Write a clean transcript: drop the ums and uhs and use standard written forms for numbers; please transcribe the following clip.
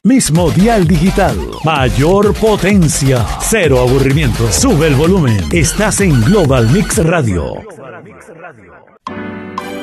Mismo dial digital, mayor potencia, cero aburrimiento. Sube el volumen. Estás en Global Mix Radio.